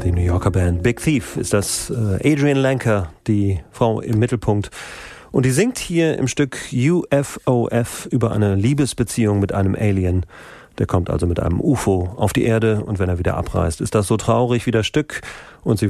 die New Yorker Band Big Thief ist das. Adrienne Lenker, die Frau im Mittelpunkt. Und die singt hier im Stück UFOF über eine Liebesbeziehung mit einem Alien. Der kommt also mit einem UFO auf die Erde und wenn er wieder abreist, ist das so traurig wie das Stück. Und sie